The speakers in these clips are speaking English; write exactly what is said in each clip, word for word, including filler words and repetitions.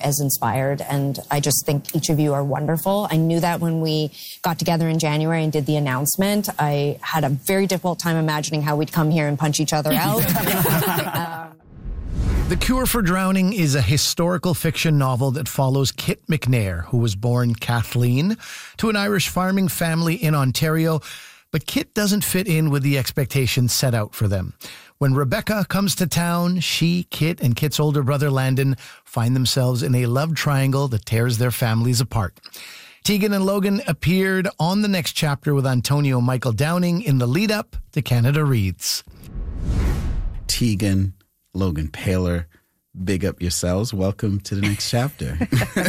as inspired. And I just think each of you are wonderful. I knew that when we got together in January and did the announcement. I had a very difficult time imagining how we'd come here and punch each other out. um, The Cure for Drowning is a historical fiction novel that follows Kit McNair, who was born Kathleen to an Irish farming family in Ontario. But Kit doesn't fit in with the expectations set out for them. When Rebecca comes to town, she, Kit, and Kit's older brother Landon find themselves in a love triangle that tears their families apart. Tegan and Logan appeared on the next chapter with Antonio Michael Downing in the lead-up to Canada Reads. Tegan, Logan Paylor, big up yourselves. Welcome to the next chapter.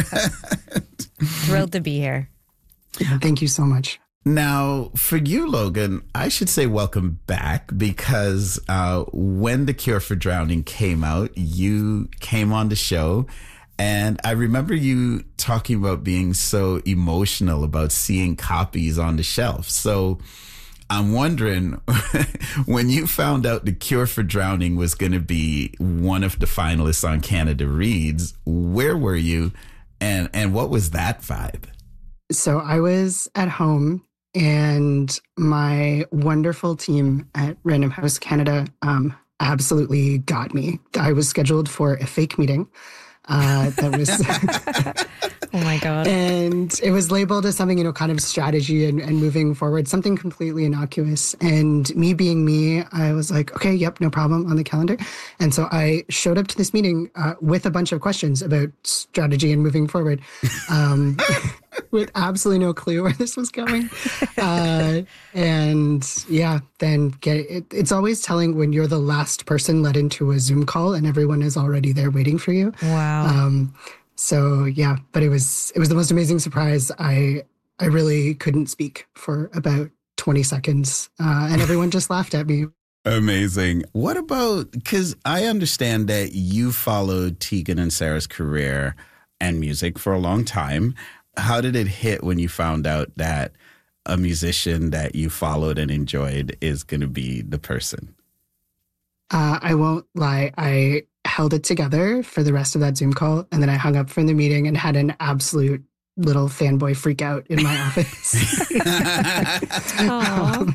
Thrilled to be here. Thank you so much. Now, for you, Logan, I should say welcome back because uh, when The Cure for Drowning came out, you came on the show. And I remember you talking about being so emotional about seeing copies on the shelf. So I'm wondering, when you found out The Cure for Drowning was going to be one of the finalists on Canada Reads, where were you and, and what was that vibe? So I was at home and my wonderful team at Random House Canada um, absolutely got me. I was scheduled for a fake meeting. Uh, that was, oh my God. And it was labeled as something, you know, kind of strategy and, and moving forward, something completely innocuous. And me being me, I was like, okay, yep, no problem on the calendar. And so I showed up to this meeting uh, with a bunch of questions about strategy and moving forward, um, with absolutely no clue where this was going. Uh, and yeah, then get it. It's always telling when you're the last person let into a Zoom call and everyone is already there waiting for you. Wow. Um, so yeah, but it was, it was the most amazing surprise. I, I really couldn't speak for about twenty seconds, uh, and everyone just laughed at me. Amazing. What about, because I understand that you followed Tegan and Sarah's career and music for a long time. How did it hit when you found out that a musician that you followed and enjoyed is going to be the person? Uh, I won't lie. I held it together for the rest of that Zoom call, and then I hung up from the meeting and had an absolute little fanboy freak out in my office. um,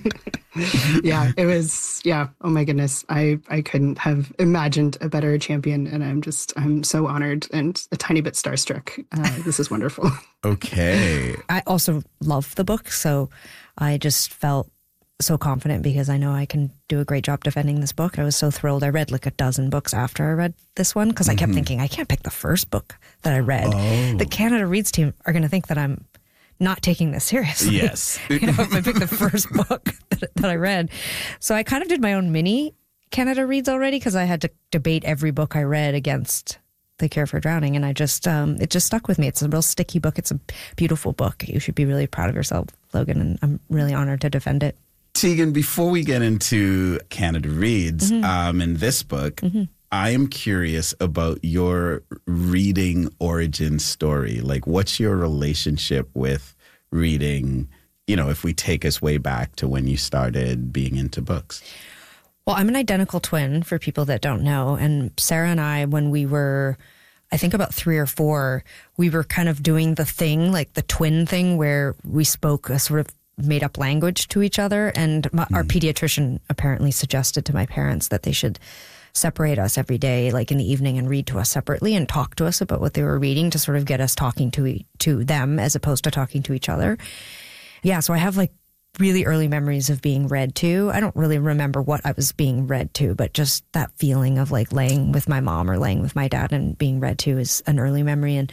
yeah, it was, yeah, oh my goodness. I, I couldn't have imagined a better champion, and I'm just, I'm so honored and a tiny bit starstruck. Uh, this is wonderful. Okay. I also love the book, so I just felt so confident because I know I can do a great job defending this book. I was so thrilled. I read like a dozen books after I read this one because I kept mm-hmm. thinking, I can't pick the first book that I read. Oh. The Canada Reads team are going to think that I'm not taking this seriously. Yes. You know, if I pick the first book that, that I read. So I kind of did my own mini Canada Reads already because I had to debate every book I read against The Cure for Drowning. And I just, um, it just stuck with me. It's a real sticky book. It's a beautiful book. You should be really proud of yourself, Logan. And I'm really honored to defend it. Tegan, before we get into Canada Reads, mm-hmm. um, in this book, mm-hmm. I am curious about your reading origin story. Like, what's your relationship with reading, you know, if we take us way back to when you started being into books? Well, I'm an identical twin for people that don't know. And Sarah and I, when we were, I think about three or four, we were kind of doing the thing, like the twin thing, where we spoke a sort of made up language to each other. And my, mm. our pediatrician apparently suggested to my parents that they should separate us every day, like in the evening, and read to us separately and talk to us about what they were reading to sort of get us talking to e- to them as opposed to talking to each other. Yeah, so I have like really early memories of being read to. I don't really remember what I was being read to, but just that feeling of like laying with my mom or laying with my dad and being read to is an early memory. And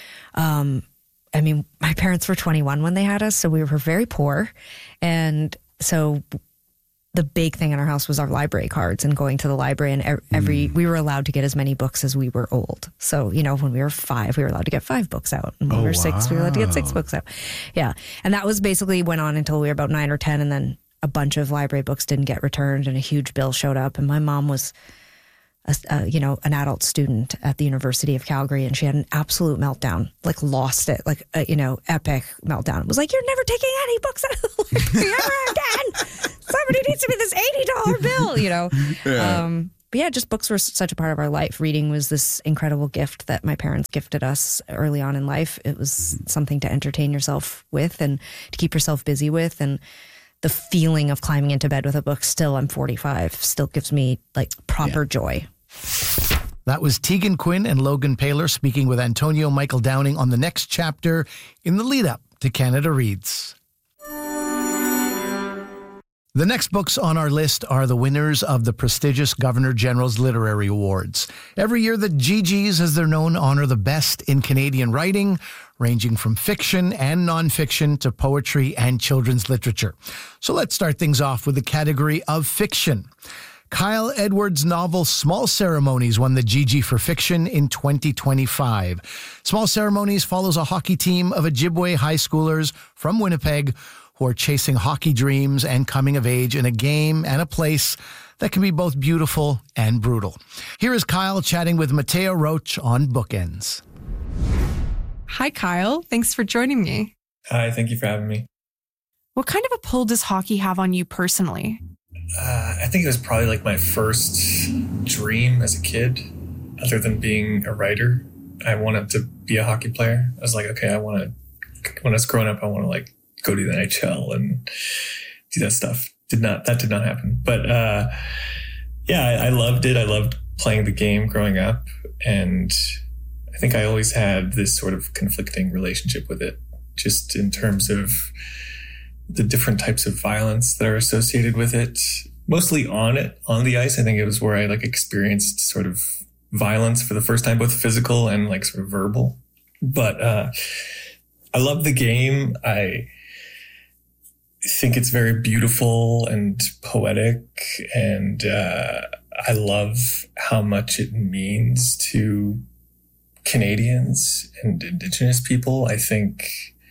um I mean, my parents were twenty-one when they had us, so we were very poor. And so the big thing in our house was our library cards and going to the library. And every, mm. we were allowed to get as many books as we were old. So, you know, when we were five, we were allowed to get five books out. And when oh, we were six, wow. we were allowed to get six books out. Yeah. And that was basically went on until we were about nine or ten. And then a bunch of library books didn't get returned and a huge bill showed up. And my mom was A, uh, you know, an adult student at the University of Calgary, and she had an absolute meltdown, like lost it, like, a, you know, epic meltdown. It was like, you're never taking any books out of the library ever again. Somebody needs to be this eighty dollar bill, you know. Yeah. Um, but yeah, just books were such a part of our life. Reading was this incredible gift that my parents gifted us early on in life. It was something to entertain yourself with and to keep yourself busy with. And the feeling of climbing into bed with a book, still, I'm forty-five, still gives me like proper yeah. joy. That was Tegan Quinn and Logan Paylor speaking with Antonio Michael Downing on the next chapter in the lead up to Canada Reads. The next books on our list are the winners of the prestigious Governor General's Literary Awards. Every year, the G Gs, as they're known, honor the best in Canadian writing, ranging from fiction and nonfiction to poetry and children's literature. So let's start things off with the category of fiction. Kyle Edwards' novel Small Ceremonies won the G G for fiction in twenty twenty-five. Small Ceremonies follows a hockey team of Ojibwe high schoolers from Winnipeg who are chasing hockey dreams and coming of age in a game and a place that can be both beautiful and brutal. Here is Kyle chatting with Mateo Roach on Bookends. Hi, Kyle. Thanks for joining me. Hi, thank you for having me. What kind of a pull does hockey have on you personally? Uh, I think it was probably like my first dream as a kid, other than being a writer. I wanted to be a hockey player. I was like, okay, I want to, when I was growing up, I want to like go to the N H L and do that stuff. Did not, that did not happen. But, uh, yeah, I, I loved it. I loved playing the game growing up. And I think I always had this sort of conflicting relationship with it, just in terms of the different types of violence that are associated with it. Mostly on it, on the ice. I think it was where I like experienced sort of violence for the first time, both physical and like sort of verbal. But, uh, I love the game. I think it's very beautiful and poetic, and uh, I love how much it means to Canadians and Indigenous people. I think,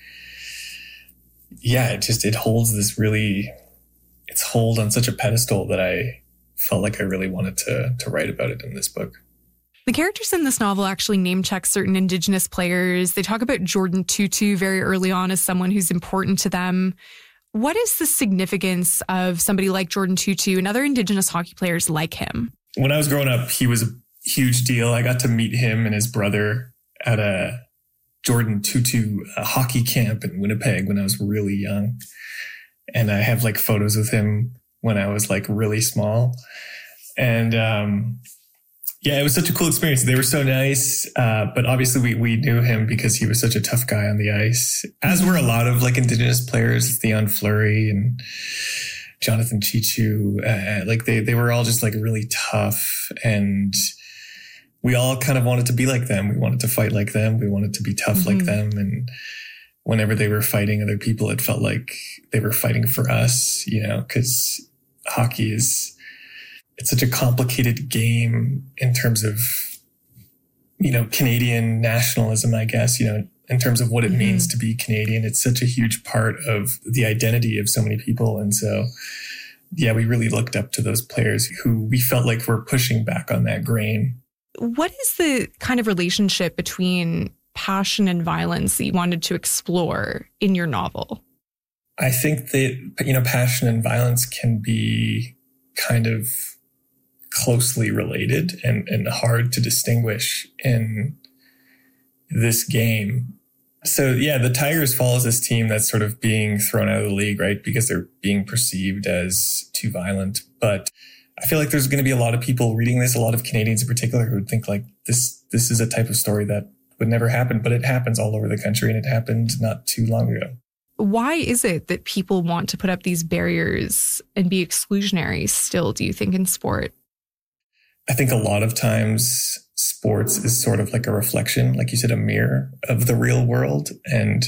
yeah, it just, it holds this really, it's hold on such a pedestal that I felt like I really wanted to to write about it in this book. The characters in this novel actually name check certain Indigenous players. They talk about Jordan Tootoo very early on as someone who's important to them. What is the significance of somebody like Jordan Tootoo and other Indigenous hockey players like him? When I was growing up, he was a huge deal. I got to meet him and his brother at a Jordan Tootoo uh, hockey camp in Winnipeg when I was really young. And I have like photos with him when I was like really small. And, um, yeah, it was such a cool experience. They were so nice. Uh, but obviously we, we knew him because he was such a tough guy on the ice, as were a lot of like Indigenous players, Theon Fleury and Jonathan Chichu. Uh, like they, they were all just like really tough, and we all kind of wanted to be like them. We wanted to fight like them. We wanted to be tough mm-hmm. like them. And whenever they were fighting other people, it felt like they were fighting for us, you know, because hockey is, it's such a complicated game in terms of, you know, Canadian nationalism, I guess, you know, in terms of what it mm-hmm. means to be Canadian. It's such a huge part of the identity of so many people. And so, yeah, we really looked up to those players who we felt like were pushing back on that grain. What is the kind of relationship between passion and violence that you wanted to explore in your novel? I think that, you know, passion and violence can be kind of closely related and, and hard to distinguish in this game. So yeah, the Tigers follows this team that's sort of being thrown out of the league, right? Because they're being perceived as too violent. But I feel like there's going to be a lot of people reading this, a lot of Canadians in particular, who would think like this, this is a type of story that would never happen, but it happens all over the country, and it happened not too long ago. Why is it that people want to put up these barriers and be exclusionary still, do you think, in sport? I think a lot of times sports is sort of like a reflection, like you said, a mirror of the real world. And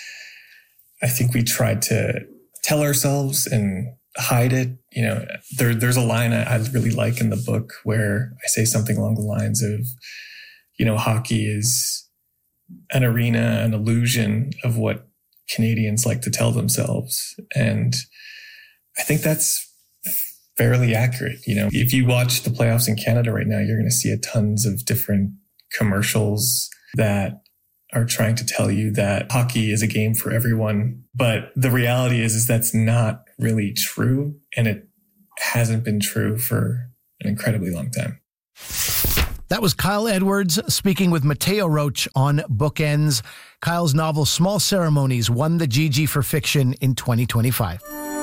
I think we try to tell ourselves and hide it. You know, there, there's a line I, I really like in the book where I say something along the lines of, you know, hockey is an arena, an illusion of what Canadians like to tell themselves. And I think that's fairly accurate. You know, if you watch the playoffs in Canada right now, you're going to see a tons of different commercials that are trying to tell you that hockey is a game for everyone. But the reality is, is that's not really true. And it hasn't been true for an incredibly long time. That was Kyle Edwards speaking with Mateo Roach on Bookends. Kyle's novel Small Ceremonies won the G G for fiction in twenty twenty-five.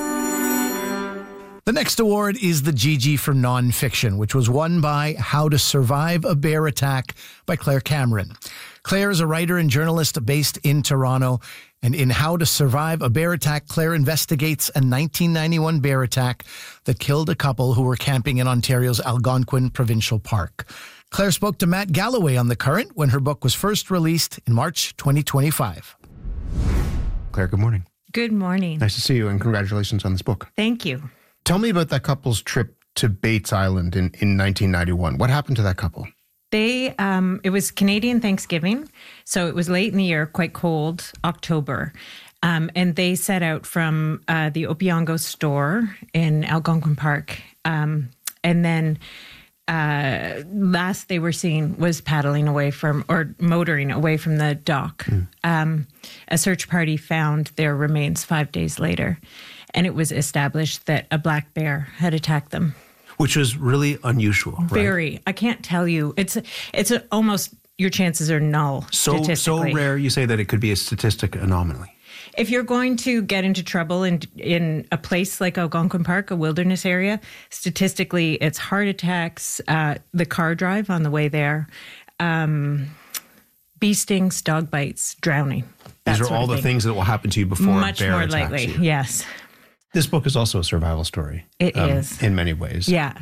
The next award is the G G for nonfiction, which was won by How to Survive a Bear Attack by Claire Cameron. Claire is a writer and journalist based in Toronto, and in How to Survive a Bear Attack, Claire investigates a nineteen ninety-one bear attack that killed a couple who were camping in Ontario's Algonquin Provincial Park. Claire spoke to Matt Galloway on The Current when her book was first released in March twenty twenty-five. Claire, good morning. Good morning. Nice to see you, and congratulations on this book. Thank you. Tell me about that couple's trip to Bates Island in, in nineteen ninety-one. What happened to that couple? They, um, it was Canadian Thanksgiving, so it was late in the year, quite cold, October. Um, and they set out from uh, the Opeongo store in Algonquin Park. Um, and then uh, last they were seen was paddling away from, or motoring away from the dock. Mm. Um, a search party found their remains five days later, and it was established that a black bear had attacked them. Which was really unusual, right? Very. I can't tell you. It's it's a, almost, your chances are null so, statistically. So rare you say that it could be a statistic anomaly. If you're going to get into trouble in in a place like Algonquin Park, a wilderness area, statistically it's heart attacks, uh, the car drive on the way there, um, bee stings, dog bites, drowning. These are all the things that will happen to you before Much a bear more attacks likely, you. yes. This book is also a survival story. It um, is. In many ways. Yeah.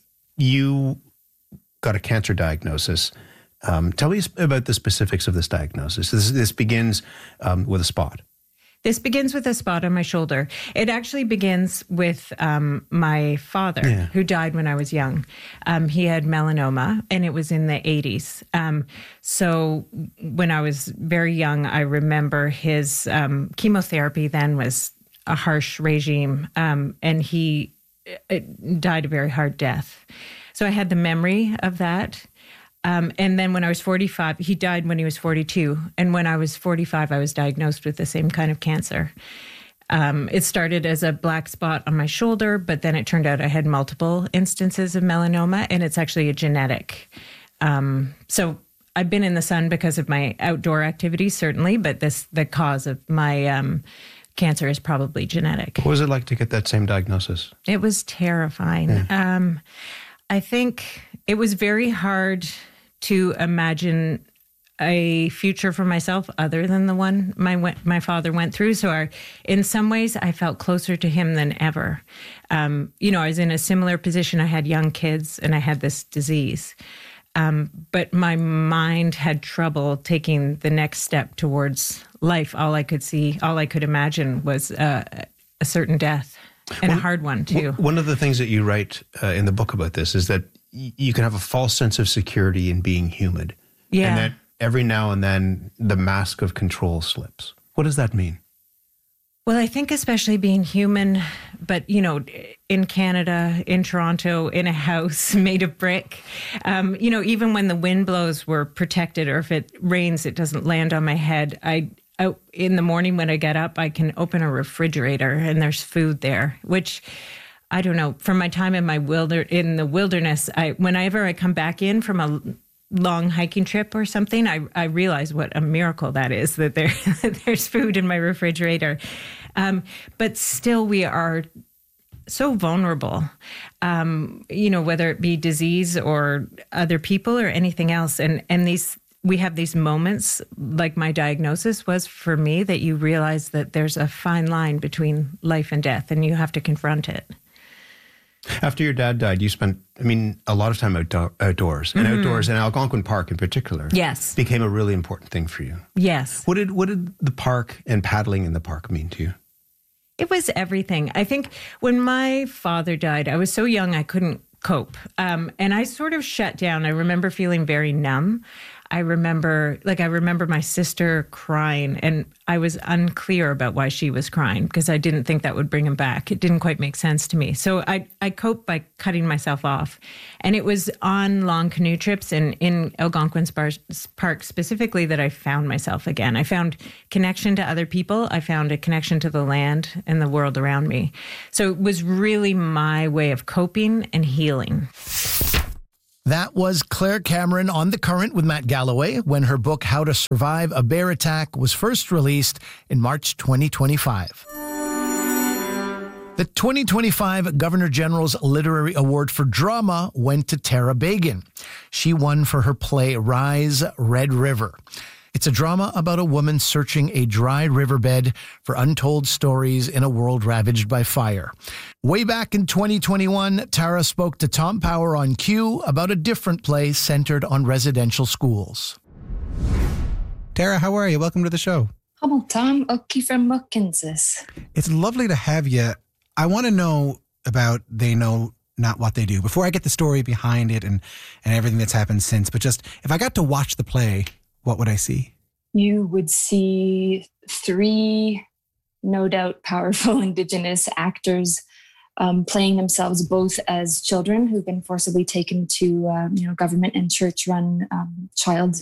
You got a cancer diagnosis. Um, tell me about the specifics of this diagnosis. This, this begins um, with a spot. This begins with a spot on my shoulder. It actually begins with um, my father, yeah. who died when I was young. Um, he had melanoma, and it was in the eighties. Um, so when I was very young, I remember his um, chemotherapy then was a harsh regime, um, and he it died a very hard death. So I had the memory of that. Um, and then when I was forty-five, he died when he was forty-two. And when I was forty-five, I was diagnosed with the same kind of cancer. Um, it started as a black spot on my shoulder, but then it turned out I had multiple instances of melanoma, and it's actually a genetic. Um, so I've been in the sun because of my outdoor activities, certainly, but this the cause of my um, cancer is probably genetic. What was it like to get that same diagnosis? It was terrifying. Yeah. Um, I think it was very hard to imagine a future for myself other than the one my my father went through. So our, in some ways, I felt closer to him than ever. Um, you know, I was in a similar position. I had young kids and I had this disease. Um, but my mind had trouble taking the next step towards life. All I could see, all I could imagine was uh, a certain death, and one, a hard one, too. One of the things that you write uh, in the book about this is that y- you can have a false sense of security in being human. Yeah. And that every now and then the mask of control slips. What does that mean? Well, I think especially being human, but, you know, in Canada, in Toronto, in a house made of brick, um, you know, even when the wind blows, we're protected, or if it rains, it doesn't land on my head. I, I in the morning when I get up, I can open a refrigerator and there's food there, which I don't know. From my time in my wilder in the wilderness, I whenever I come back in from a long hiking trip or something, I, I realize what a miracle that is, that there there's food in my refrigerator. Um, but still, we are so vulnerable, um, you know, whether it be disease or other people or anything else. And, and these, we have these moments, like my diagnosis was for me, that you realize that there's a fine line between life and death, and you have to confront it. After your dad died, you spent, I mean, a lot of time outdo- outdoors, and mm-hmm. outdoors, and Algonquin Park in particular. Yes. Became a really important thing for you. Yes. What did what did the park and paddling in the park mean to you? It was everything. I think when my father died, I was so young I couldn't cope. Um, and I sort of shut down. I remember feeling very numb. I remember, like, I remember my sister crying, and I was unclear about why she was crying because I didn't think that would bring him back. It didn't quite make sense to me. So I, I coped by cutting myself off. And it was on long canoe trips and in Algonquin Park specifically that I found myself again. I found connection to other people. I found a connection to the land and the world around me. So it was really my way of coping and healing. That was Claire Cameron on The Current with Matt Galloway when her book How to Survive a Bear Attack was first released in March twenty twenty-five. The twenty twenty-five Governor General's Literary Award for Drama went to Tara Beagin. She won for her play Rise, Red River. It's a drama about a woman searching a dry riverbed for untold stories in a world ravaged by fire. Way back in twenty twenty-one, Tara spoke to Tom Power on Q about a different play centered on residential schools. Tara, how are you? Welcome to the show. Hello, Tom. Oki from Kansas. It's lovely to have you. I want to know about They Know Not What They Do before I get the story behind it and, and everything that's happened since. But just if I got to watch the play, what would I see? You would see three, no doubt, powerful Indigenous actors um, playing themselves both as children who've been forcibly taken to, um, you know, government and church-run um, child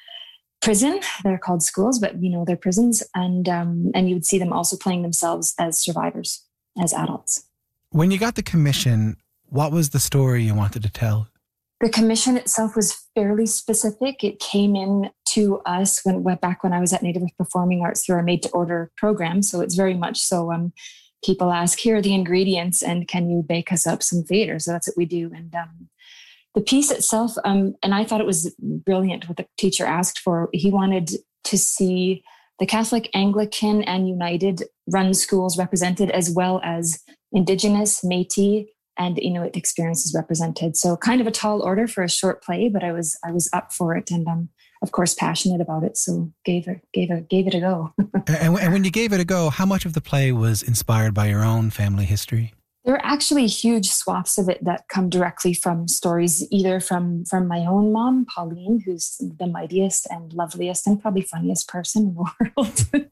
prison. They're called schools, but you know they're prisons, and um, and you would see them also playing themselves as survivors, as adults. When you got the commission, what was the story you wanted to tell? The commission itself was fairly specific. It came in to us when went back when I was at Native Earth Performing Arts through our Made to Order program. So it's very much so. Um, people ask, here are the ingredients, and can you bake us up some theater? So that's what we do. And um, the piece itself, um, and I thought it was brilliant what the teacher asked for. He wanted to see the Catholic, Anglican, and United run schools represented, as well as Indigenous, Métis, and Inuit experiences represented. So kind of a tall order for a short play, but I was I was up for it, and um, of course passionate about it. So gave it gave it gave it a go. and, and when you gave it a go, how much of the play was inspired by your own family history? There are actually huge swaths of it that come directly from stories, either from from my own mom, Pauline, who's the mightiest and loveliest and probably funniest person in the world,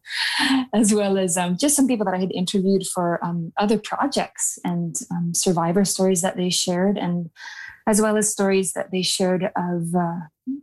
as well as um, just some people that I had interviewed for um, other projects and um, survivor stories that they shared, and as well as stories that they shared of uh,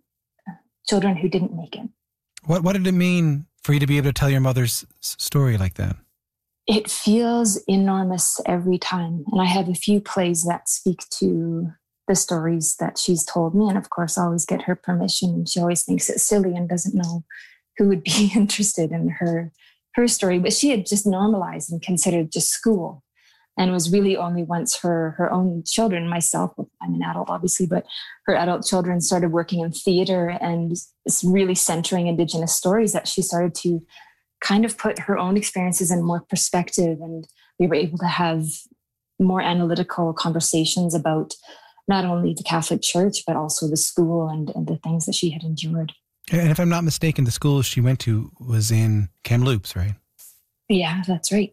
children who didn't make it. What What did it mean for you to be able to tell your mother's story like that? It feels enormous every time. And I have a few plays that speak to the stories that she's told me. And of course, I always get her permission. She always thinks it's silly and doesn't know who would be interested in her, her story. But she had just normalized and considered just school, and was really only once her, her own children, myself, I'm an adult obviously, but her adult children started working in theater and it's really centering Indigenous stories that she started to kind of put her own experiences in more perspective, and we were able to have more analytical conversations about not only the Catholic Church, but also the school and, and the things that she had endured. And if I'm not mistaken, the school she went to was in Kamloops, right? Yeah, that's right.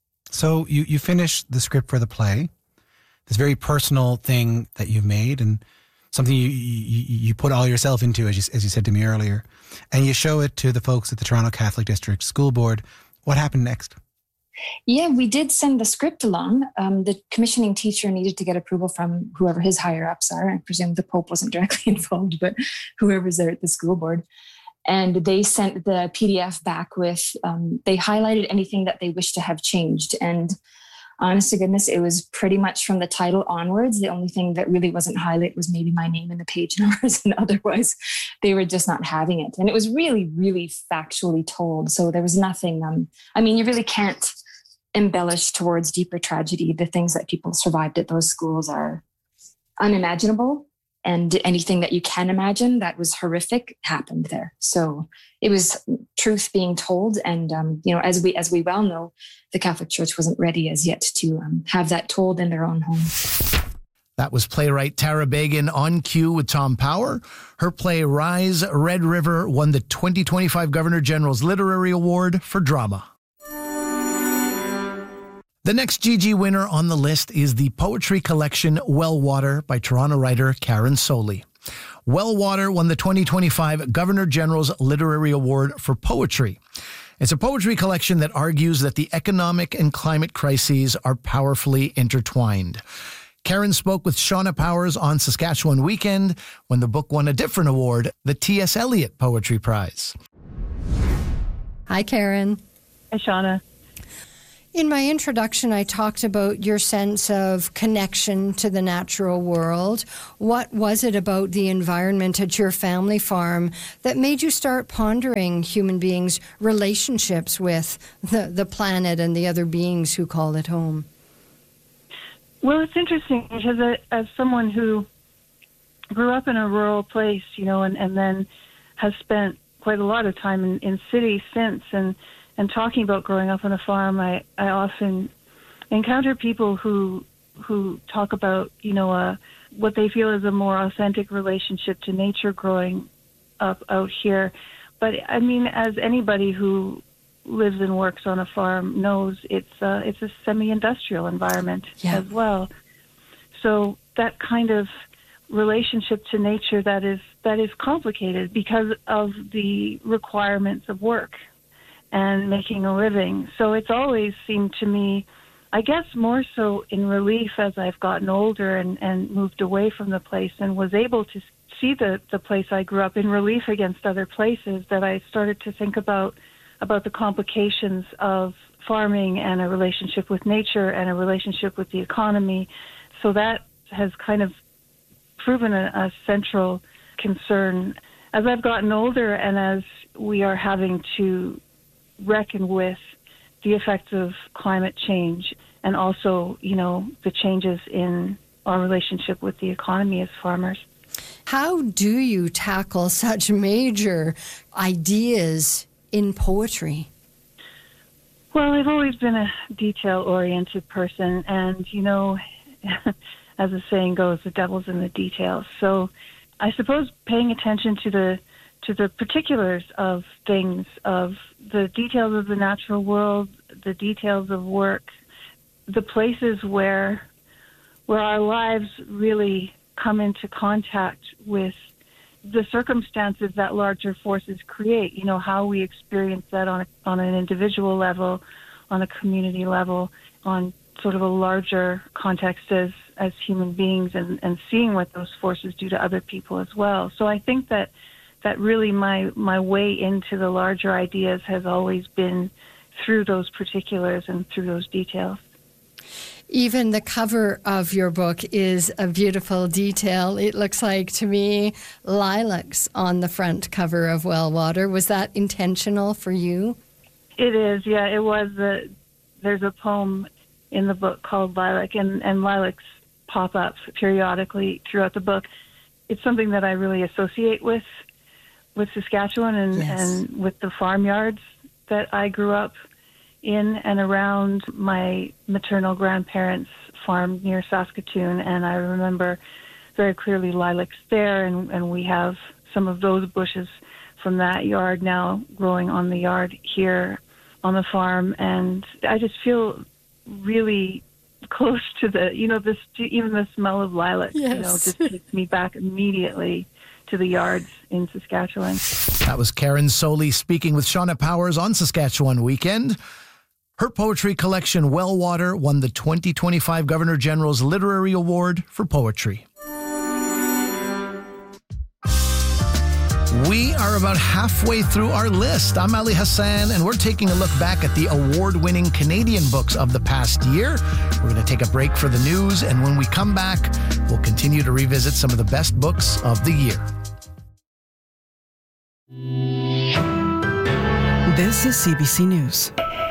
So you, you finished the script for the play, this very personal thing that you've made, and something you, you you put all yourself into, as you, as you said to me earlier, and you show it to the folks at the Toronto Catholic District School Board. What happened next? Yeah, we did send the script along. Um, the commissioning teacher needed to get approval from whoever his higher ups are. I presume the Pope wasn't directly involved, but whoever's there at the school board. And they sent the P D F back with, um, they highlighted anything that they wished to have changed. And honest to goodness, it was pretty much from the title onwards. The only thing that really wasn't highlighted was maybe my name and the page numbers, and otherwise they were just not having it. And it was really, really factually told. So there was nothing, um, I mean, you really can't embellish towards deeper tragedy. The things that people survived at those schools are unimaginable. And anything that you can imagine that was horrific happened there. So it was truth being told. And, um, you know, as we as we well know, the Catholic Church wasn't ready as yet to um, have that told in their own home. That was playwright Tara Beagin on Q with Tom Power. Her play Rise, Red River won the twenty twenty-five Governor General's Literary Award for Drama. The next G G winner on the list is the poetry collection Well Water by Toronto writer Karen Soley. Wellwater won the twenty twenty-five Governor General's Literary Award for Poetry. It's a poetry collection that argues that the economic and climate crises are powerfully intertwined. Karen spoke with Shauna Powers on Saskatchewan Weekend when the book won a different award, the T S. Eliot Poetry Prize. Hi, Karen. Hi, Shauna. In my introduction, I talked about your sense of connection to the natural world. What was it about the environment at your family farm that made you start pondering human beings' relationships with the, the planet and the other beings who call it home? Well, it's interesting because I, as someone who grew up in a rural place, you know, and, and then has spent quite a lot of time in, in cities since, and And talking about growing up on a farm, I, I often encounter people who who talk about, you know, uh, what they feel is a more authentic relationship to nature growing up out here. But, I mean, as anybody who lives and works on a farm knows, it's, uh, it's a semi-industrial environment yeah. as well. So that kind of relationship to nature that is that is complicated because of the requirements of work and making a living. So it's always seemed to me, I guess more so in relief as I've gotten older and, and moved away from the place and was able to see the, the place I grew up in relief against other places, that I started to think about about the complications of farming and a relationship with nature and a relationship with the economy. So that has kind of proven a, a central concern. As I've gotten older and as we are having to reckon with the effects of climate change and also, you know, the changes in our relationship with the economy as farmers. How do you tackle such major ideas in poetry? Well, I've always been a detail-oriented person, and, you know, as the saying goes, the devil's in the details. So I suppose paying attention to the to the particulars of things, of the details of the natural world, the details of work, the places where where our lives really come into contact with the circumstances that larger forces create, you know, how we experience that on, a, on an individual level, on a community level, on sort of a larger context as, as human beings, and, and seeing what those forces do to other people as well. So I think that that really my, my way into the larger ideas has always been through those particulars and through those details. Even the cover of your book is a beautiful detail. It looks like, to me, lilacs on the front cover of Wellwater. Was that intentional for you? It is, yeah. It was. A, there's a poem in the book called Lilac, and, and lilacs pop up periodically throughout the book. It's something that I really associate with with Saskatchewan and, yes. and with the farmyards that I grew up in and around my maternal grandparents' farm near Saskatoon. And I remember very clearly lilacs there, and, and we have some of those bushes from that yard now growing on the yard here on the farm. And I just feel really close to the, you know, this, even the smell of lilac, yes. you know, just takes me back immediately to the yards in Saskatchewan. That was Karen Soley speaking with Shauna Powers on Saskatchewan Weekend. Her poetry collection, Wellwater, won the twenty twenty-five Governor General's Literary Award for Poetry. We are about halfway through our list. I'm Ali Hassan, and we're taking a look back at the award-winning Canadian books of the past year. We're going to take a break for the news, and when we come back, we'll continue to revisit some of the best books of the year. This is C B C News.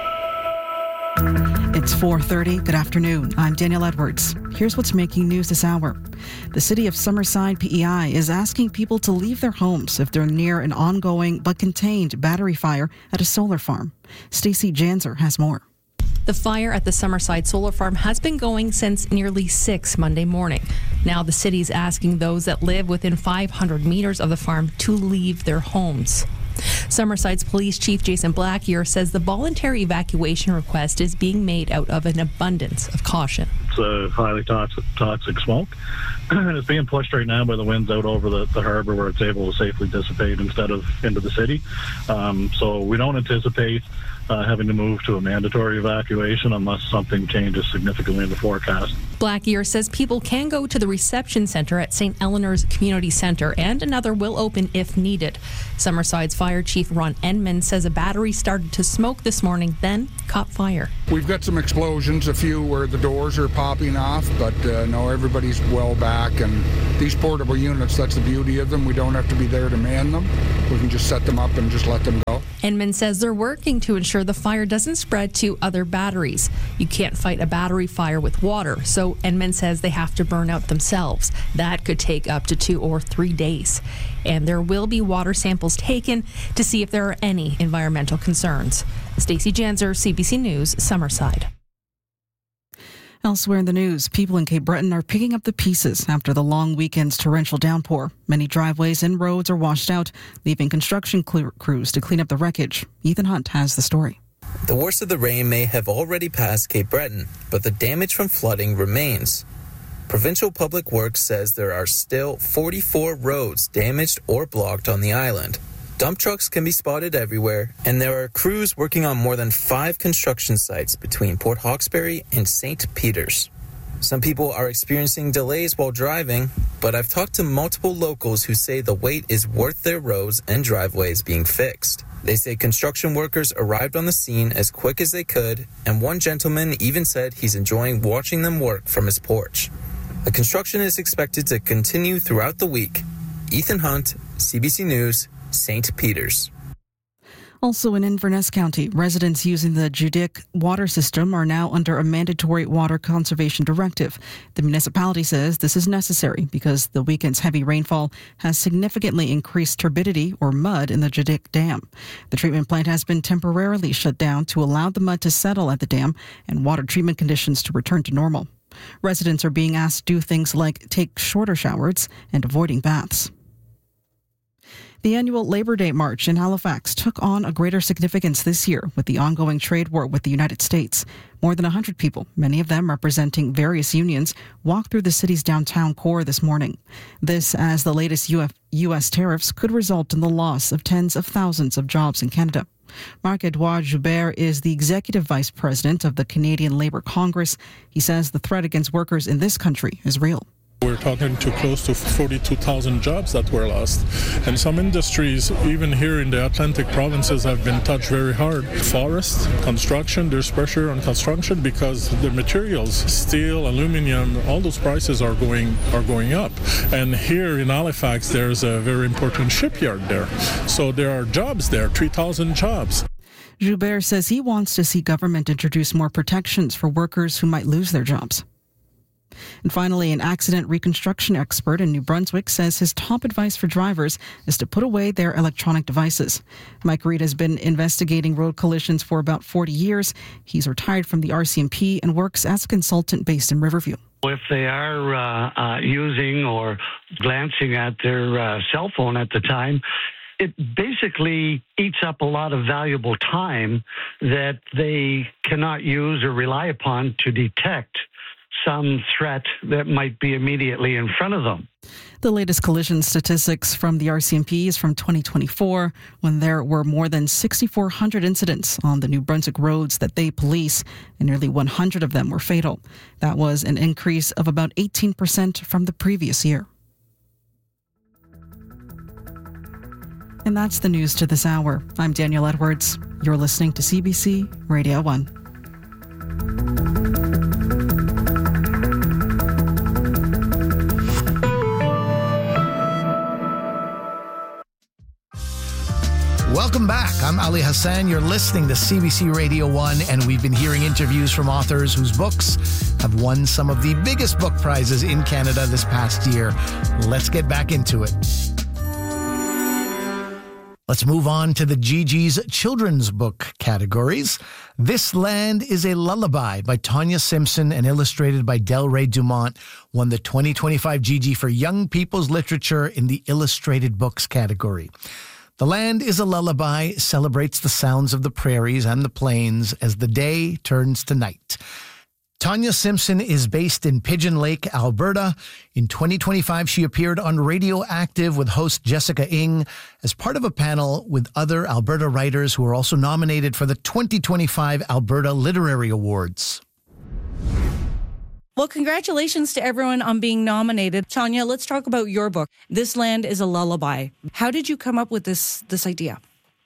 It's four thirty. Good afternoon. I'm Danielle Edwards. Here's what's making news this hour. The city of Summerside, P E I, is asking people to leave their homes if they're near an ongoing but contained battery fire at a solar farm. Stacey Janzer has more. The fire at the Summerside Solar Farm has been going since nearly six Monday morning. Now the city's asking those that live within five hundred meters of the farm to leave their homes. Summerside's Police Chief Jason Blackier says the voluntary evacuation request is being made out of an abundance of caution. It's a highly toxic, toxic smoke. And it's being pushed right now by the winds out over the, the harbor where it's able to safely dissipate instead of into the city. Um, so we don't anticipate uh, having to move to a mandatory evacuation unless something changes significantly in the forecast. Black Ear says people can go to the reception center at Saint Eleanor's Community Center, and another will open if needed. Summerside's Fire Chief Ron Enman says a battery started to smoke this morning, then caught fire. We've got some explosions, a few where the doors are popping off, but uh, no, everybody's well back. And these portable units, that's the beauty of them. We don't have to be there to man them. We can just set them up and just let them go. Enman says they're working to ensure the fire doesn't spread to other batteries. You can't fight a battery fire with water, so Enman says they have to burn out themselves. That could take up to two or three days. And there will be water samples taken to see if there are any environmental concerns. Stacey Janzer, C B C News, Summerside. Elsewhere in the news, people in Cape Breton are picking up the pieces after the long weekend's torrential downpour. Many driveways and roads are washed out, leaving construction crews to clean up the wreckage. Ethan Hunt has the story. The worst of the rain may have already passed Cape Breton, but the damage from flooding remains. Provincial Public Works says there are still forty-four roads damaged or blocked on the island. Dump trucks can be spotted everywhere, and there are crews working on more than five construction sites between Port Hawkesbury and Saint Peters. Some people are experiencing delays while driving, but I've talked to multiple locals who say the wait is worth their roads and driveways being fixed. They say construction workers arrived on the scene as quick as they could, and one gentleman even said he's enjoying watching them work from his porch. The construction is expected to continue throughout the week. Ethan Hunt, C B C News, Saint Peters. Also in Inverness County, residents using the Judique water system are now under a mandatory water conservation directive. The municipality says this is necessary because the weekend's heavy rainfall has significantly increased turbidity or mud in the Judique Dam. The treatment plant has been temporarily shut down to allow the mud to settle at the dam and water treatment conditions to return to normal. Residents are being asked to do things like take shorter showers and avoiding baths. The annual Labor Day March in Halifax took on a greater significance this year with the ongoing trade war with the United States. More than one hundred people, many of them representing various unions, walked through the city's downtown core this morning. This as the latest U S tariffs could result in the loss of tens of thousands of jobs in Canada. Marc-Edouard Joubert is the executive vice president of the Canadian Labour Congress. He says the threat against workers in this country is real. We're talking to close to forty-two thousand jobs that were lost. And some industries, even here in the Atlantic provinces, have been touched very hard. Forest, construction, there's pressure on construction because the materials, steel, aluminum, all those prices are going are going up. And here in Halifax, there's a very important shipyard there. So there are jobs there, three thousand jobs. Joubert says he wants to see government introduce more protections for workers who might lose their jobs. And finally, an accident reconstruction expert in New Brunswick says his top advice for drivers is to put away their electronic devices. Mike Reed has been investigating road collisions for about forty years. He's retired from the R C M P and works as a consultant based in Riverview. If they are uh, uh, using or glancing at their uh, cell phone at the time, it basically eats up a lot of valuable time that they cannot use or rely upon to detect some threat that might be immediately in front of them. The latest collision statistics from the R C M P is from twenty twenty-four, when there were more than six thousand four hundred incidents on the New Brunswick roads that they police, and nearly one hundred of them were fatal. That was an increase of about eighteen percent from the previous year. And that's the news to this hour. I'm Danielle Edwards. You're listening to C B C Radio one. Welcome back. I'm Ali Hassan. You're listening to C B C Radio one, and we've been hearing interviews from authors whose books have won some of the biggest book prizes in Canada this past year. Let's get back into it. Let's move on to the Gigi's children's book categories. This Land is a Lullaby by Tanya Simpson and illustrated by Delray Dumont won the twenty twenty-five Gigi for Young People's Literature in the Illustrated Books category. The Land is a Lullaby celebrates the sounds of the prairies and the plains as the day turns to night. Tanya Simpson is based in Pigeon Lake, Alberta. In twenty twenty-five, she appeared on Radioactive with host Jessica Ing as part of a panel with other Alberta writers who are also nominated for the twenty twenty-five Alberta Literary Awards. Well, congratulations to everyone on being nominated. Tanya, let's talk about your book, This Land is a Lullaby. How did you come up with this this idea?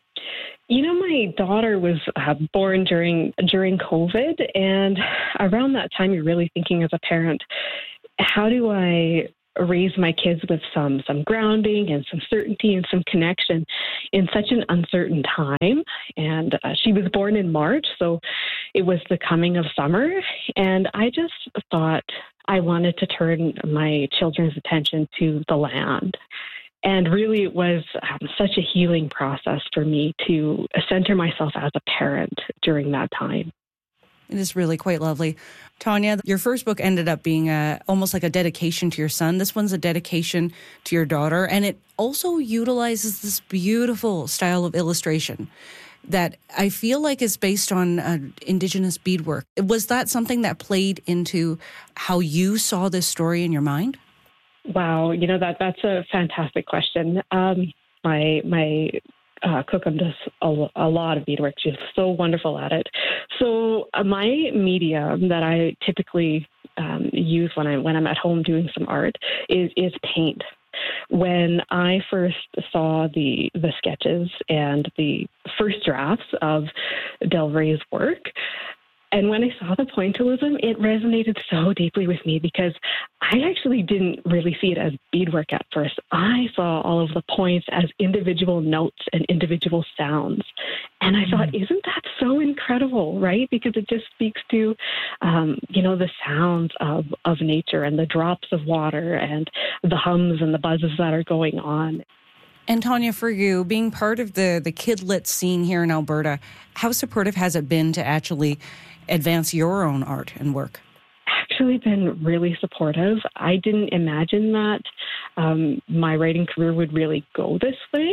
You know, my daughter was uh, born during during COVID, and around that time, you're really thinking as a parent, how do I raise my kids with some some grounding and some certainty and some connection in such an uncertain time? And uh, she was born in March, so it was the coming of summer, and I just thought I wanted to turn my children's attention to the land. And really, it was um, such a healing process for me to center myself as a parent during that time. It is really quite lovely. Tanya, your first book ended up being a, almost like a dedication to your son. This one's a dedication to your daughter. And it also utilizes this beautiful style of illustration that I feel like is based on uh, Indigenous beadwork. Was that something that played into how you saw this story in your mind? Wow, you know, that that's a fantastic question. Um, my my uh, Cookham does a, a lot of beadwork. She's so wonderful at it. So uh, my medium that I typically um, use when I when I'm at home doing some art is is paint. When I first saw the the sketches and the first drafts of Del Rey's work, and when I saw the pointillism, it resonated so deeply with me because I actually didn't really see it as beadwork at first. I saw all of the points as individual notes and individual sounds. And I thought, mm. isn't that so incredible, right? Because it just speaks to, um, you know, the sounds of, of nature and the drops of water and the hums and the buzzes that are going on. And Tanya, for you, being part of the, the Kidlit scene here in Alberta, how supportive has it been to actually advance your own art and work? Actually been really supportive. I didn't imagine that um, my writing career would really go this way.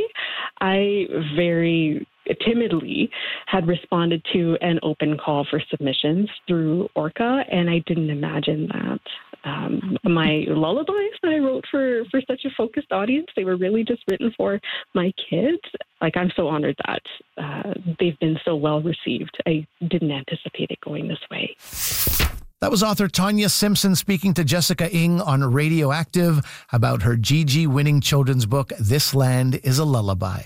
I very timidly had responded to an open call for submissions through Orca, and I didn't imagine that. Um, my lullabies that I wrote for, for such a focused audience, they were really just written for my kids. Like, I'm so honored that uh, they've been so well received. I didn't anticipate it going this way. That was author Tanya Simpson speaking to Jessica Ing on Radioactive about her G G winning children's book, This Land is a Lullaby.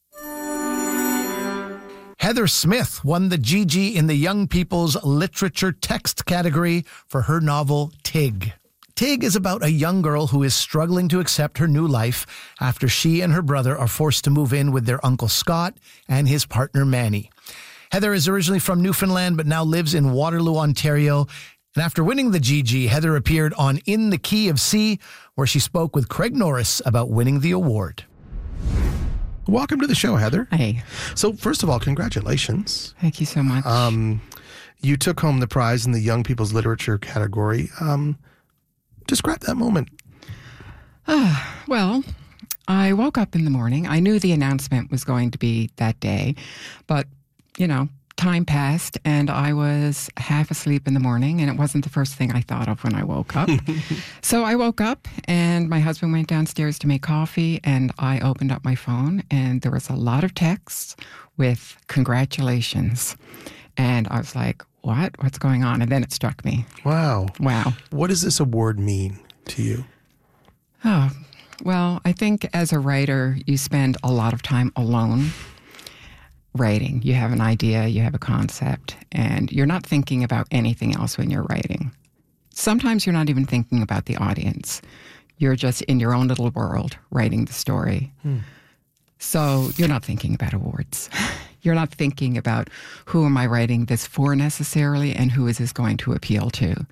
Heather Smith won the G G in the Young People's Literature Text category for her novel, Tig. Tig is about a young girl who is struggling to accept her new life after she and her brother are forced to move in with their Uncle Scott and his partner, Manny. Heather is originally from Newfoundland, but now lives in Waterloo, Ontario. And after winning the G G, Heather appeared on In the Key of C, where she spoke with Craig Norris about winning the award. Welcome to the show, Heather. Hey. So first of all, congratulations. Thank you so much. Um, you took home the prize in the Young People's Literature category. Um, describe that moment. Uh, well, I woke up in the morning. I knew the announcement was going to be that day, but, you know, time passed and I was half asleep in the morning, and it wasn't the first thing I thought of when I woke up. So I woke up and my husband went downstairs to make coffee, and I opened up my phone and there was a lot of texts with congratulations. And I was like, what? What's going on? And then it struck me. Wow. Wow. What does this award mean to you? Oh, well, I think as a writer, you spend a lot of time alone writing. You have an idea, you have a concept, and you're not thinking about anything else when you're writing. Sometimes you're not even thinking about the audience. You're just in your own little world writing the story. Hmm. So you're not thinking about awards. You're not thinking about who am I writing this for necessarily, and who is this going to appeal to.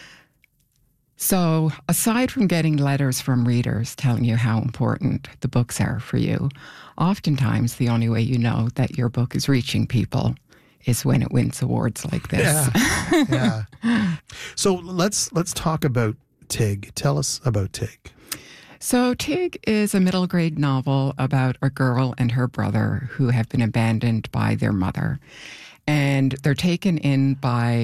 So aside from getting letters from readers telling you how important the books are for you, oftentimes the only way you know that your book is reaching people is when it wins awards like this. Yeah. yeah. So let's let's talk about Tig. Tell us about Tig. So Tig is a middle grade novel about a girl and her brother who have been abandoned by their mother. And they're taken in by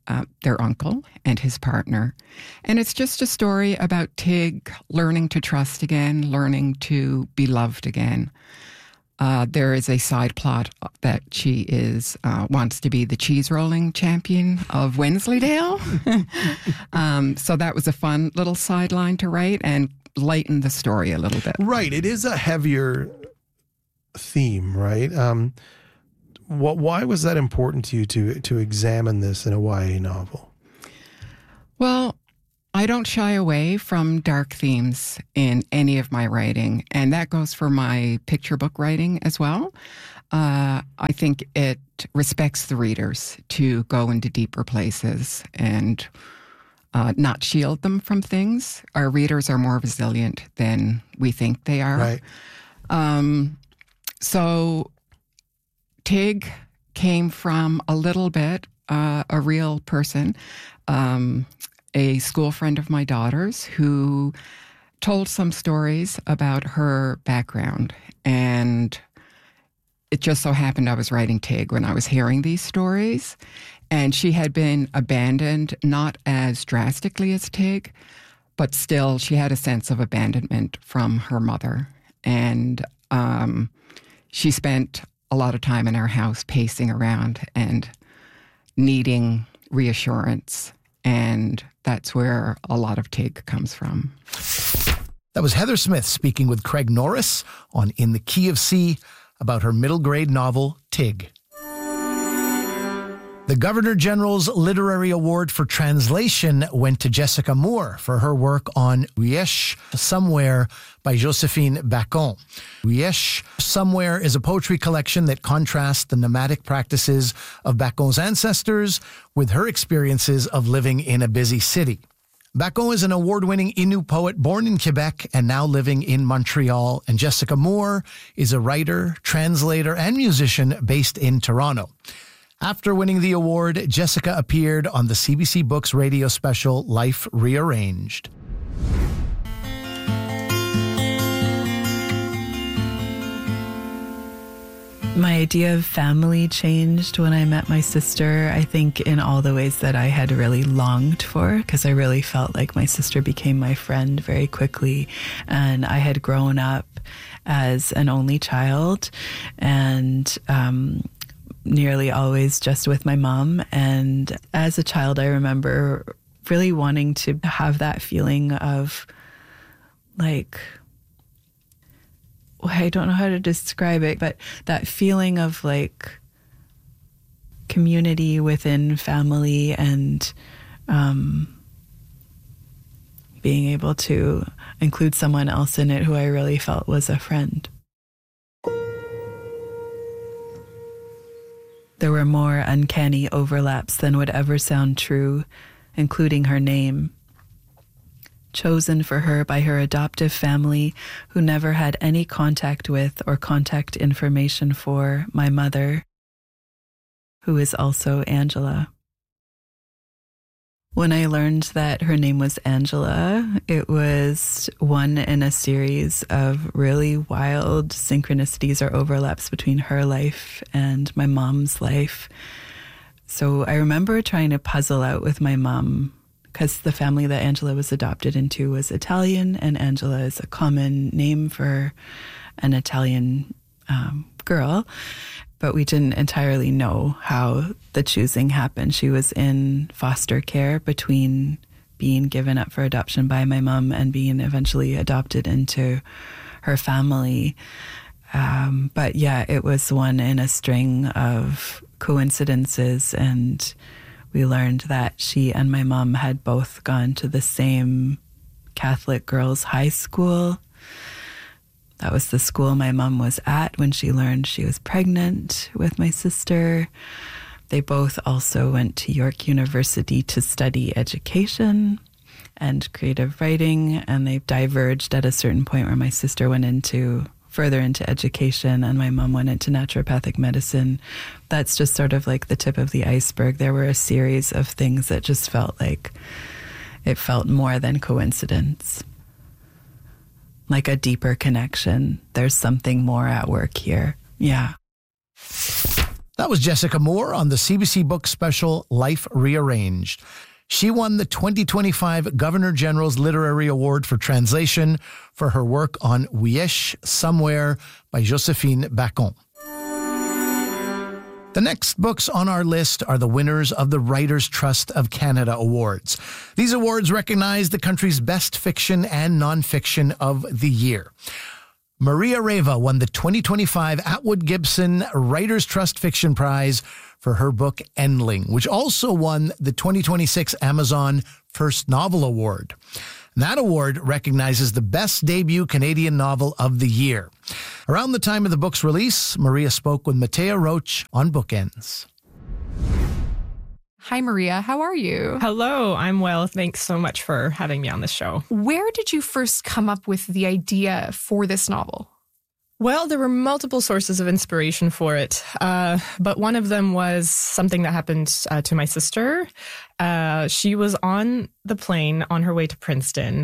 uh, their uncle and his partner. And it's just a story about Tig learning to trust again, learning to be loved again. Uh, there is a side plot that she is uh, wants to be the cheese rolling champion of Wensleydale. um, so that was a fun little sideline to write and lighten the story a little bit. Right. It is a heavier theme, right? Um, what? Why was that important to you to to examine this in a Y A novel? Well, I don't shy away from dark themes in any of my writing, and that goes for my picture book writing as well. Uh, I think it respects the readers to go into deeper places and uh, not shield them from things. Our readers are more resilient than we think they are. Right. Um, so Tig came from a little bit, uh, a real person, um, a school friend of my daughter's who told some stories about her background. And it just so happened I was writing Tig when I was hearing these stories. And she had been abandoned, not as drastically as Tig, but still she had a sense of abandonment from her mother. And um, she spent a lot of time in our house pacing around and needing reassurance. And that's where a lot of Tig comes from. That was Heather Smith speaking with Craig Norris on In the Key of C about her middle grade novel, Tig. The Governor General's Literary Award for Translation went to Jessica Moore for her work on Uyesh Somewhere by Josephine Bacon. Uyesh Somewhere is a poetry collection that contrasts the nomadic practices of Bacon's ancestors with her experiences of living in a busy city. Bacon is an award-winning Innu poet born in Quebec and now living in Montreal, and Jessica Moore is a writer, translator, and musician based in Toronto. After winning the award, Jessica appeared on the C B C Books radio special Life Rearranged. My idea of family changed when I met my sister, I think in all the ways that I had really longed for, because I really felt like my sister became my friend very quickly. And I had grown up as an only child and um, nearly always just with my mom. And as a child, I remember really wanting to have that feeling of like, I don't know how to describe it, but that feeling of like community within family and um, being able to include someone else in it who I really felt was a friend. There were more uncanny overlaps than would ever sound true, including her name. Chosen for her by her adoptive family, who never had any contact with or contact information for my mother, who is also Angela. When I learned that her name was Angela, it was one in a series of really wild synchronicities or overlaps between her life and my mom's life. So I remember trying to puzzle out with my mom, because the family that Angela was adopted into was Italian, and Angela is a common name for an Italian um, girl. But we didn't entirely know how the choosing happened. She was in foster care between being given up for adoption by my mom and being eventually adopted into her family. Um, but yeah, it was one in a string of coincidences, and we learned that she and my mom had both gone to the same Catholic girls' high school. That was the school my mom was at when she learned she was pregnant with my sister. They both also went to York University to study education and creative writing, and they diverged at a certain point where my sister went into further into education and my mom went into naturopathic medicine. That's just sort of like the tip of the iceberg. There were a series of things that just felt like it felt more than coincidence. Like a deeper connection. There's something more at work here. Yeah. That was Jessica Moore on the C B C Book Special Life Rearranged. She won the twenty twenty-five Governor General's Literary Award for Translation for her work on Wiesh Somewhere by Josephine Bacon. The next books on our list are the winners of the Writers' Trust of Canada Awards. These awards recognize the country's best fiction and nonfiction of the year. Maria Reva won the twenty twenty-five Atwood Gibson Writers' Trust Fiction Prize for her book Endling, which also won the twenty twenty-six Amazon First Novel Award. That award recognizes the best debut Canadian novel of the year. Around the time of the book's release, Maria spoke with Matea Roach on Bookends. Hi, Maria. How are you? Hello. I'm well. Thanks so much for having me on the show. Where did you first come up with the idea for this novel? Well, there were multiple sources of inspiration for it, uh, but one of them was something that happened uh, to my sister. Uh, she was on the plane on her way to Princeton,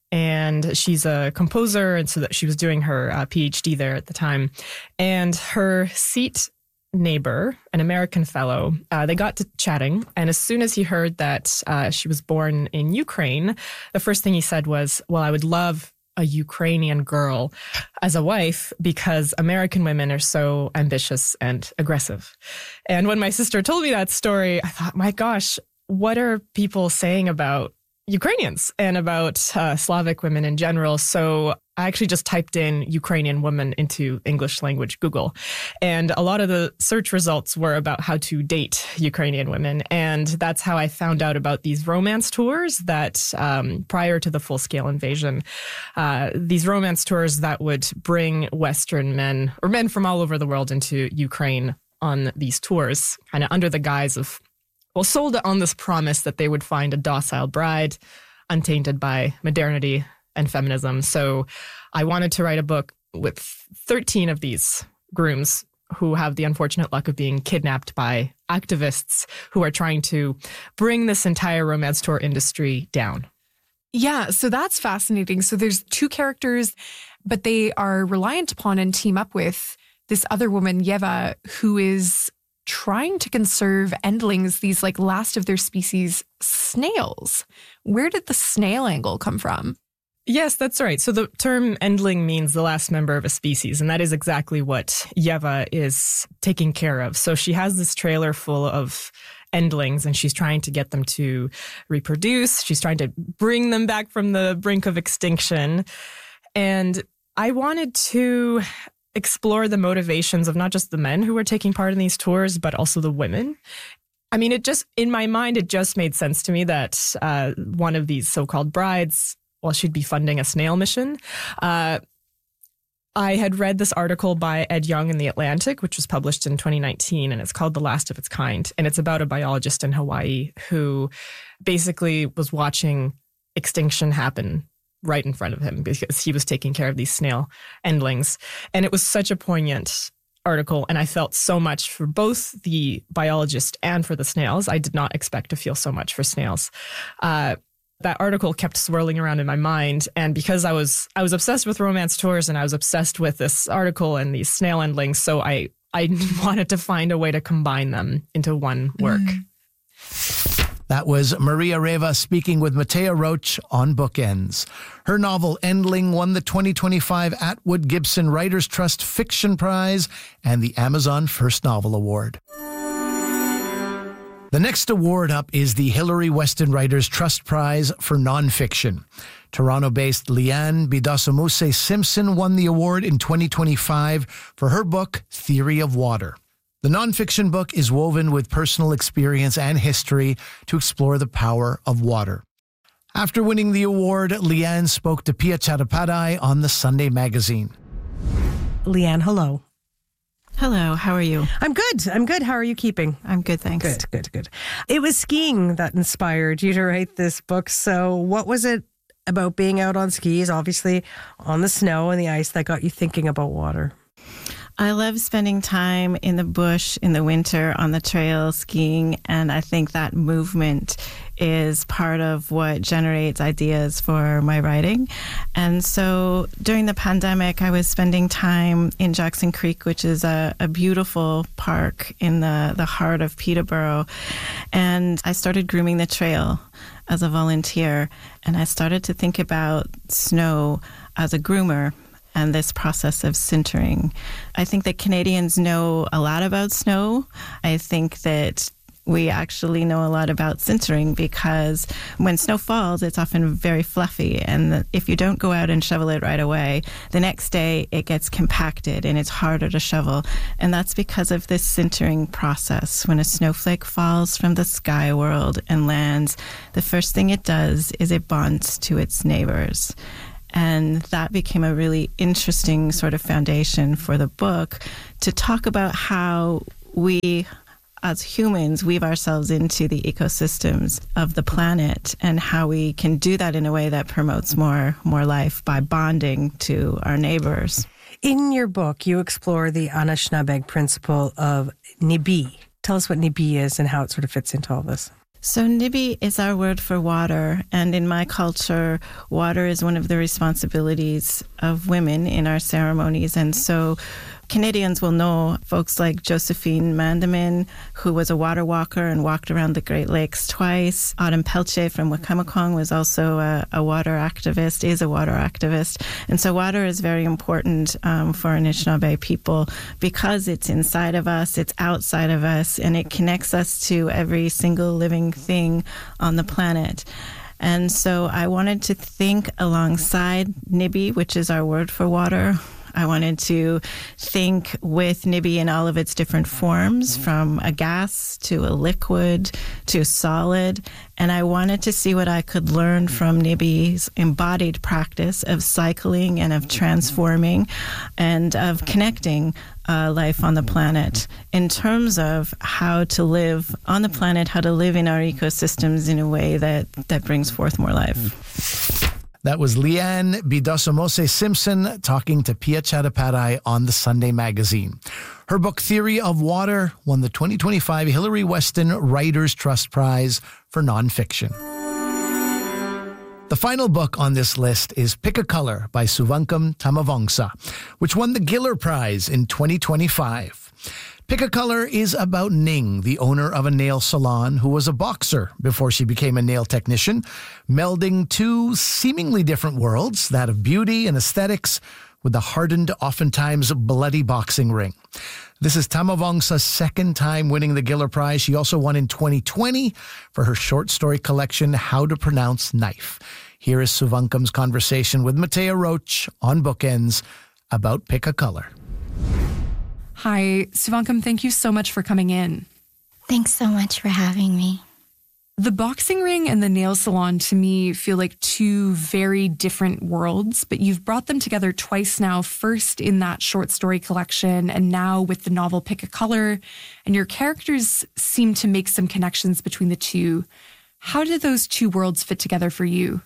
and she's a composer, and so that she was doing her uh, PhD there at the time. And her seat neighbor, an American fellow, uh, they got to chatting, and as soon as he heard that uh, she was born in Ukraine, the first thing he said was, well, I would love a Ukrainian girl as a wife because American women are so ambitious and aggressive. And when my sister told me that story, I thought, my gosh, what are people saying about Ukrainians and about uh, Slavic women in general? So I actually just typed in Ukrainian woman into English language Google. And a lot of the search results were about how to date Ukrainian women. And that's how I found out about these romance tours that um, prior to the full-scale invasion, uh, these romance tours that would bring Western men or men from all over the world into Ukraine on these tours, kind of under the guise of, well, sold on this promise that they would find a docile bride, untainted by modernity and feminism. So I wanted to write a book with thirteen of these grooms who have the unfortunate luck of being kidnapped by activists who are trying to bring this entire romance tour industry down. Yeah, so that's fascinating. So there's two characters, but they are reliant upon and team up with this other woman, Yeva, who is trying to conserve endlings, these like last of their species snails. Where did the snail angle come from? Yes, that's right. So the term endling means the last member of a species, and that is exactly what Yeva is taking care of. So she has this trailer full of endlings, and she's trying to get them to reproduce. She's trying to bring them back from the brink of extinction. And I wanted to explore the motivations of not just the men who were taking part in these tours, but also the women. I mean, it just, in my mind, it just made sense to me that uh, one of these so-called brides, well, she'd be funding a snail mission. Uh, I had read this article by Ed Young in The Atlantic, which was published in twenty nineteen, and it's called The Last of Its Kind. And it's about a biologist in Hawaii who basically was watching extinction happen right in front of him because he was taking care of these snail endlings. And it was such a poignant article, and I felt so much for both the biologist and for the snails. I did not expect to feel so much for snails. Uh, that article kept swirling around in my mind, and because I was I was obsessed with romance tours, and I was obsessed with this article and these snail endlings, so I I wanted to find a way to combine them into one work. Mm. That was Maria Reva speaking with Matea Roach on Bookends. Her novel Endling won the twenty twenty-five Atwood Gibson Writers' Trust Fiction Prize and the Amazon First Novel Award. The next award up is the Hilary Weston Writers' Trust Prize for Nonfiction. Toronto-based Leanne Bidasomuse Simpson won the award in twenty twenty-five for her book, Theory of Water. The nonfiction book is woven with personal experience and history to explore the power of water. After winning the award, Leanne spoke to Pia Chattopadhyay on the Sunday Magazine. Leanne, hello. Hello, how are you? I'm good. I'm good. How are you keeping? I'm good, thanks. Good, good, good. It was skiing that inspired you to write this book. So what was it about being out on skis, obviously on the snow and the ice, that got you thinking about water? I love spending time in the bush in the winter on the trail skiing, and I think that movement is part of what generates ideas for my writing. And so during the pandemic, I was spending time in Jackson Creek, which is a, a beautiful park in the, the heart of Peterborough. And I started grooming the trail as a volunteer. And I started to think about snow as a groomer and this process of sintering. I think that Canadians know a lot about snow. I think that we actually know a lot about sintering because when snow falls, it's often very fluffy. And if you don't go out and shovel it right away, the next day it gets compacted and it's harder to shovel. And that's because of this sintering process. When a snowflake falls from the sky world and lands, the first thing it does is it bonds to its neighbors. And that became a really interesting sort of foundation for the book to talk about how we as humans weave ourselves into the ecosystems of the planet and how we can do that in a way that promotes more more life by bonding to our neighbors. In your book, you explore the Anishinaabe principle of Nibi. Tell us what Nibi is and how it sort of fits into all this. So Nibi is our word for water, and in my culture, water is one of the responsibilities of women in our ceremonies. And so Canadians will know folks like Josephine Mandamin, who was a water walker and walked around the Great Lakes twice. Autumn Pelche from Wakamekong was also a, a water activist, is a water activist. And so water is very important um, for Anishinaabe people because it's inside of us, it's outside of us, and it connects us to every single living thing on the planet. And so I wanted to think alongside Nibi, which is our word for water. I wanted to think with Nibi in all of its different forms, from a gas to a liquid to a solid. And I wanted to see what I could learn from Nibi's embodied practice of cycling and of transforming and of connecting uh, life on the planet in terms of how to live on the planet, how to live in our ecosystems in a way that, that brings forth more life. That was Leanne Bidosomose Simpson talking to Pia Chattopadhyay on the Sunday Magazine. Her book, Theory of Water, won the twenty twenty-five Hillary Weston Writers' Trust Prize for Nonfiction. The final book on this list is Pick a Color by Suvankam Tamavongsa, which won the Giller Prize in twenty twenty-five. Pick a Color is about Ning, the owner of a nail salon who was a boxer before she became a nail technician, melding two seemingly different worlds, that of beauty and aesthetics, with the hardened, oftentimes bloody boxing ring. This is Tamavongsa's second time winning the Giller Prize. She also won in twenty twenty for her short story collection, How to Pronounce Knife. Here is Suvankam's conversation with Matea Roach on Bookends about Pick a Color. Hi, Suvankam, thank you so much for coming in. Thanks so much for having me. The boxing ring and the nail salon to me feel like two very different worlds, but you've brought them together twice now, first in that short story collection and now with the novel Pick a Color, and your characters seem to make some connections between the two. How did those two worlds fit together for you?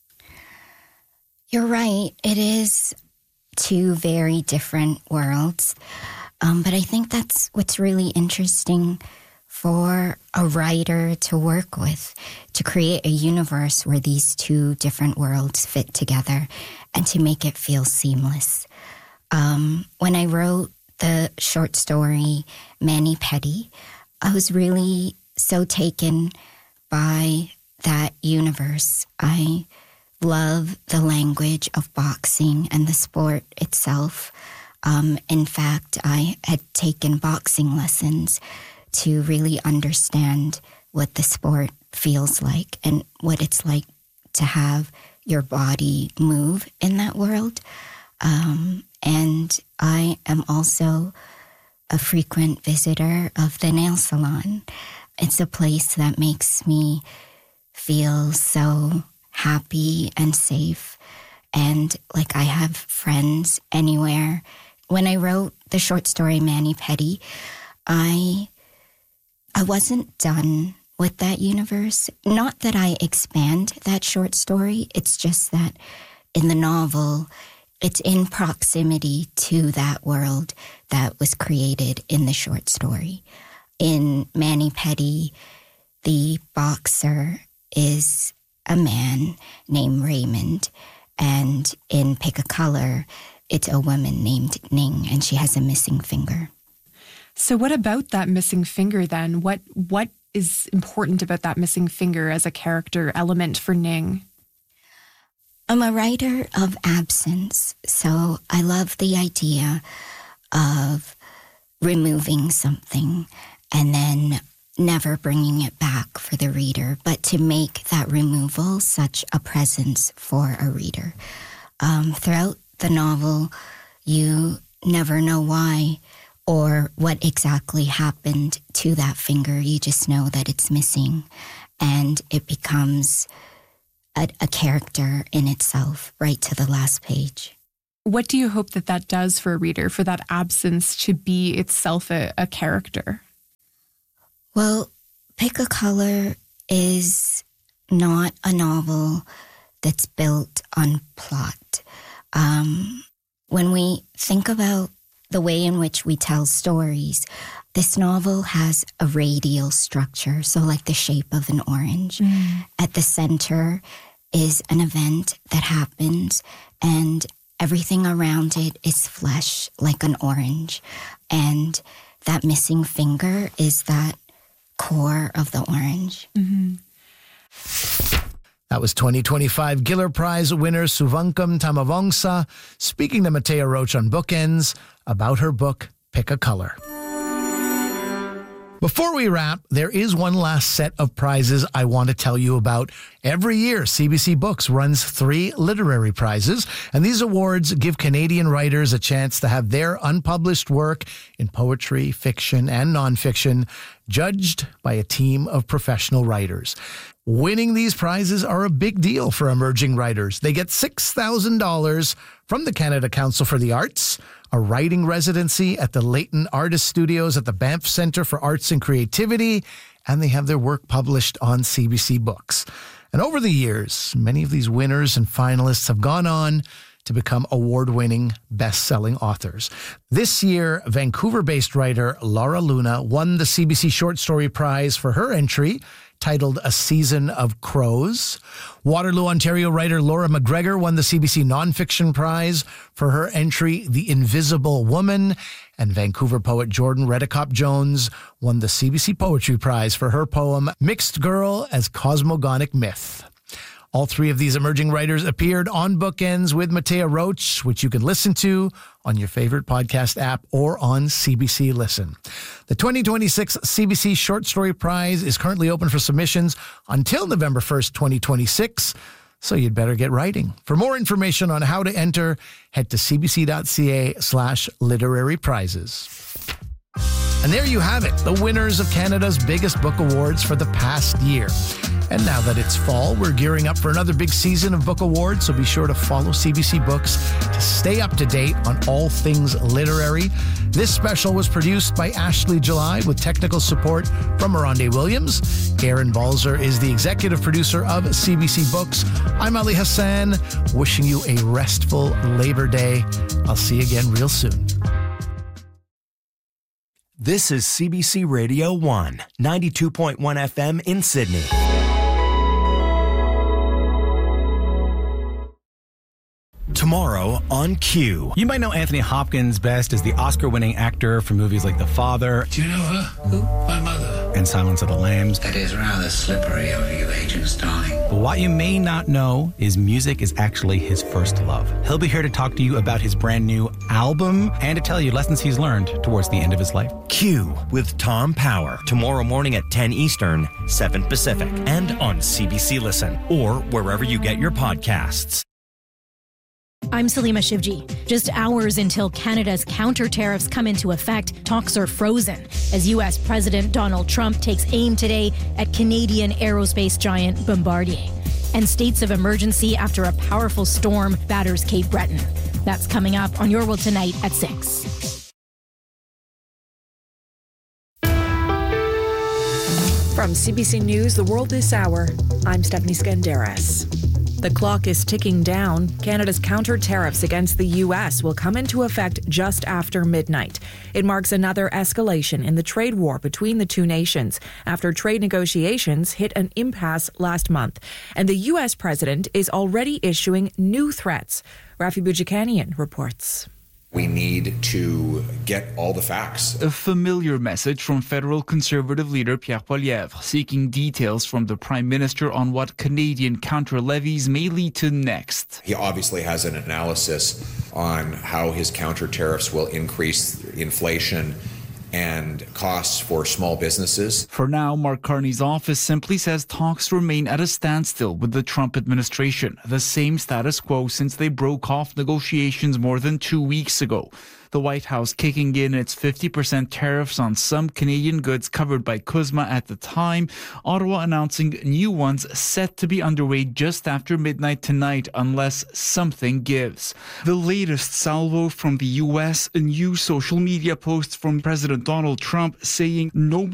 You're right. It is two very different worlds. Um, but I think that's what's really interesting for a writer to work with, to create a universe where these two different worlds fit together and to make it feel seamless. Um, when I wrote the short story Mani Petty, I was really so taken by that universe. I love the language of boxing and the sport itself. Um, in fact, I had taken boxing lessons to really understand what the sport feels like and what it's like to have your body move in that world. Um, and I am also a frequent visitor of the nail salon. It's a place that makes me feel so happy and safe and like I have friends anywhere. When I wrote the short story Mani Petty, I I wasn't done with that universe. Not that I expand that short story, it's just that in the novel, it's in proximity to that world that was created in the short story. In Mani Petty, the boxer is a man named Raymond, and in Pick a Color, it's a woman named Ning, and she has a missing finger. So what about that missing finger then? What what is important about that missing finger as a character element for Ning? I'm a writer of absence, so I love the idea of removing something and then never bringing it back for the reader, but to make that removal such a presence for a reader. Um, throughout the novel, you never know why or what exactly happened to that finger. You just know that it's missing, and it becomes a, a character in itself right to the last page. What do you hope that that does for a reader, for that absence to be itself a, a character? Well, Pick a Color is not a novel that's built on plot. Um, when we think about the way in which we tell stories, this novel has a radial structure, so like the shape of an orange. Mm. At the center is an event that happens, and everything around it is flesh, like an orange. And that missing finger is that core of the orange. Mm-hmm. That was twenty twenty-five Giller Prize winner Suvankam Tamavongsa speaking to Matea Roach on Bookends about her book, Pick a Color. Before we wrap, there is one last set of prizes I want to tell you about. Every year, C B C Books runs three literary prizes, and these awards give Canadian writers a chance to have their unpublished work in poetry, fiction, and nonfiction judged by a team of professional writers. Winning these prizes are a big deal for emerging writers. They get six thousand dollars from the Canada Council for the Arts, a writing residency at the Leighton Artist Studios at the Banff Centre for Arts and Creativity, and they have their work published on C B C Books. And over the years, many of these winners and finalists have gone on to become award-winning, best-selling authors. This year, Vancouver-based writer Laura Luna won the C B C Short Story Prize for her entry, titled A Season of Crows. Waterloo, Ontario writer Laura McGregor won the C B C Nonfiction Prize for her entry, The Invisible Woman. And Vancouver poet Jordan Redicop Jones won the C B C Poetry Prize for her poem, Mixed Girl as Cosmogonic Myth. All three of these emerging writers appeared on Bookends with Matea Roach, which you can listen to on your favorite podcast app or on C B C Listen. The twenty twenty-six C B C Short Story Prize is currently open for submissions until November first, twenty twenty-six, so you'd better get writing. For more information on how to enter, head to cbc.ca slash literary prizes. And there you have it, the winners of Canada's biggest book awards for the past year. And now that it's fall, we're gearing up for another big season of book awards, so be sure to follow C B C Books to stay up to date on all things literary. This special was produced by Ashley July with technical support from Mirande Williams. Aaron Balzer is the executive producer of C B C Books. I'm Ali Hassan, wishing you a restful Labor Day. I'll see you again real soon. This is C B C Radio one, ninety-two point one F M in Sydney. Tomorrow on Q. You might know Anthony Hopkins best as the Oscar-winning actor for movies like The Father. Do you know her? Who? My mother. And Silence of the Lambs. That is rather slippery over you, Agent Starling. But what you may not know is music is actually his first love. He'll be here to talk to you about his brand new album and to tell you lessons he's learned towards the end of his life. Q with Tom Power. Tomorrow morning at ten Eastern, seven Pacific. And on C B C Listen or wherever you get your podcasts. I'm Salima Shivji. Just hours until Canada's counter tariffs come into effect, talks are frozen as U S President Donald Trump takes aim today at Canadian aerospace giant Bombardier. And states of emergency after a powerful storm batters Cape Breton. That's coming up on Your World Tonight at six. From C B C News, The World This Hour, I'm Stephanie Skandaris. The clock is ticking down. Canada's counter tariffs against the U S will come into effect just after midnight. It marks another escalation in the trade war between the two nations after trade negotiations hit an impasse last month. And the U S president is already issuing new threats. Rafi Boudjikanian reports. We need to get all the facts. A familiar message from federal Conservative leader Pierre Poilievre, seeking details from the Prime Minister on what Canadian counter-levies may lead to next. He obviously has an analysis on how his counter tariffs will increase inflation and costs for small businesses. For now, Mark Carney's office simply says talks remain at a standstill with the Trump administration, the same status quo since they broke off negotiations more than two weeks ago. The White House kicking in its fifty percent tariffs on some Canadian goods covered by CUSMA at the time. Ottawa announcing new ones set to be underway just after midnight tonight unless something gives. The latest salvo from the U S, a new social media post from President Donald Trump saying no